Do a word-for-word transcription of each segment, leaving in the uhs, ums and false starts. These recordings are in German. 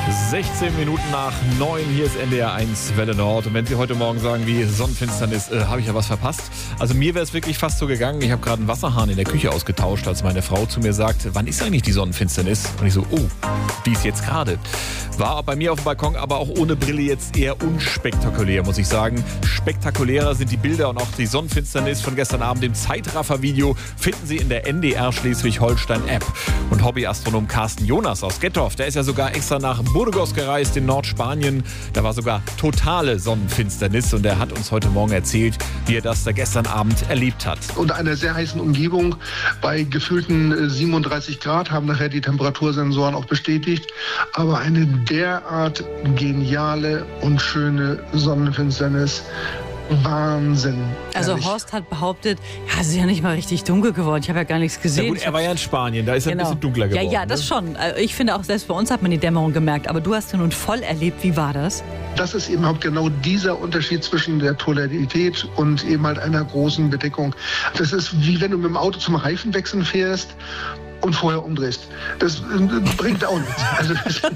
sechzehn Minuten nach neun, hier ist N D R eins Welle Nord. Und wenn Sie heute Morgen sagen, wie Sonnenfinsternis, äh, habe ich ja was verpasst. Also mir wäre es wirklich fast so gegangen, ich habe gerade einen Wasserhahn in der Küche ausgetauscht, als meine Frau zu mir sagt, wann ist eigentlich die Sonnenfinsternis? Und ich so, oh, die ist jetzt gerade. War bei mir auf dem Balkon, aber auch ohne Brille jetzt eher unspektakulär, muss ich sagen. Spektakulärer sind die Bilder und auch die Sonnenfinsternis von gestern Abend im Zeitraffer-Video finden Sie in der N D R Schleswig-Holstein-App. Und Hobbyastronom Carsten Jonas aus Gettorf, der ist ja sogar extra nach Burgos gereist in Nordspanien. Da war sogar totale Sonnenfinsternis und er hat uns heute Morgen erzählt, wie er das da gestern Abend erlebt hat. Unter einer sehr heißen Umgebung bei gefühlten siebenunddreißig Grad haben nachher die Temperatursensoren auch bestätigt. Aber eine derart geniale und schöne Sonnenfinsternis. Wahnsinn. Also Ehrlich. Horst hat behauptet, ja, es ist ja nicht mal richtig dunkel geworden. Ich habe ja gar nichts gesehen. Ja gut, er war ja in Spanien, da ist er Genau. ein bisschen dunkler geworden. Ja, ja, das ne? schon. Also ich finde auch, selbst bei uns hat man die Dämmerung gemerkt. Aber du hast ja nun voll erlebt. Wie war das? Das ist eben auch genau dieser Unterschied zwischen der Tonalität und eben halt einer großen Bedeckung. Das ist wie wenn du mit dem Auto zum Reifenwechseln fährst und vorher umdrehst. Das bringt auch nichts. Also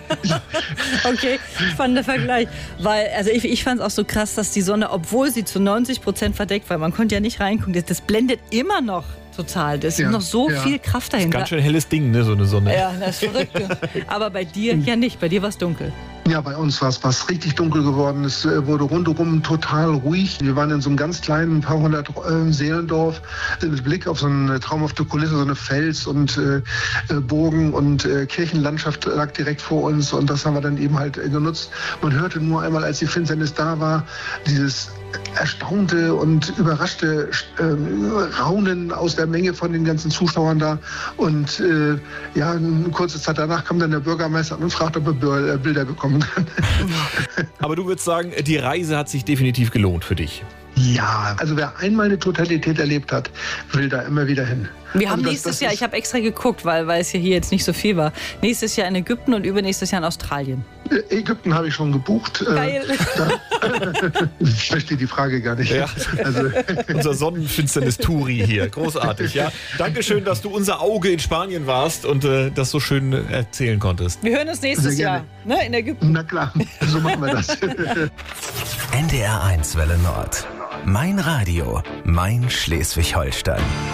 Okay, spannender Vergleich. Weil, also ich, ich fand es auch so krass, dass die Sonne, obwohl sie zu neunzig Prozent verdeckt war, man konnte ja nicht reingucken, das, das blendet immer noch total. Da ist Ja, noch so ja. viel Kraft dahinter. Ganz schön helles Ding, ne, so eine Sonne. Ja, das ist verrückt. Aber bei dir ja nicht. Bei dir war es dunkel. Ja, bei uns war es richtig dunkel geworden. Es äh, wurde rundherum total ruhig. Wir waren in so einem ganz kleinen, paar hundert äh, Seelendorf mit Blick auf so eine traumhafte Kulisse, so eine Fels- und äh, Burgen- und äh, Kirchenlandschaft lag direkt vor uns. Und das haben wir dann eben halt äh, genutzt. Man hörte nur einmal, als die Finsternis da war, dieses erstaunte und überraschte äh, Raunen aus der Menge von den ganzen Zuschauern da. Und äh, ja, eine kurze Zeit danach kam dann der Bürgermeister und fragte, ob er Bilder bekommen kann. Aber du würdest sagen, die Reise hat sich definitiv gelohnt für dich. Ja, also wer einmal eine Totalität erlebt hat, will da immer wieder hin. Wir haben also das, nächstes das Jahr, ist, ich habe extra geguckt, weil, weil es ja hier jetzt nicht so viel war, nächstes Jahr in Ägypten und übernächstes Jahr in Australien. Ägypten habe ich schon gebucht. Geil. Ich verstehe die Frage gar nicht. Ja. Also, Unser Sonnenfinsternis-Touri hier. Großartig, ja. Dankeschön, dass du unser Auge in Spanien warst und äh, das so schön erzählen konntest. Wir hören uns nächstes Sehr Jahr, gerne. ne, in Ägypten. na klar, so machen wir das. N D R eins Welle Nord. Mein Radio, mein Schleswig-Holstein.